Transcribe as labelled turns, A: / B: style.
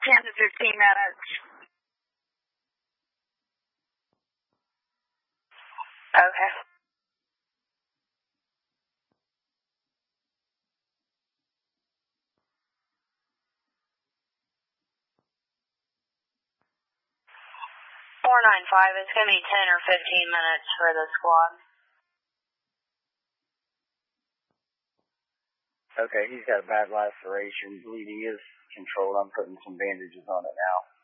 A: 10 to 15 minutes. Okay. It's going to be 10 or 15 minutes for the squad.
B: Okay, he's got a bad laceration. Bleeding is controlled. I'm putting some bandages on it now.